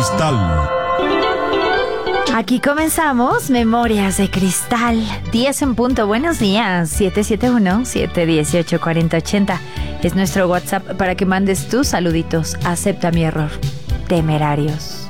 Cristal. Aquí comenzamos Memorias de Cristal. 10 en punto. Buenos días. 771-718-4080 es nuestro WhatsApp para que mandes tus saluditos. Acepta mi error. Temerarios.